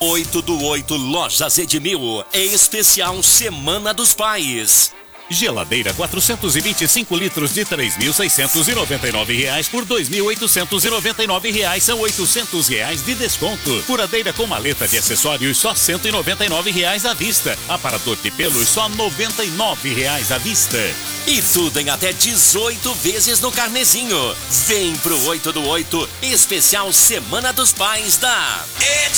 8 do 8 Lojas Edmil, em especial Semana dos Pais. Geladeira 425 litros de R$ 3.699 por R$ 2.899, são R$ 800 de desconto. Furadeira com maleta de acessórios só R$ 199 à vista. Aparador de pelos só R$ 99 à vista. E tudo em até 18 vezes no carnezinho. Vem pro 8 do 8, especial Semana dos Pais da